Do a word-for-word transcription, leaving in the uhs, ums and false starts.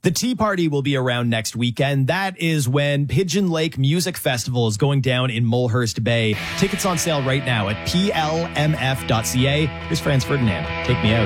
The Tea Party will be around next weekend. That is when Pigeon Lake Music Festival is going down in Mulhurst Bay. Tickets on sale right now at p l m f dot c a. Here's Franz Ferdinand. Take me out.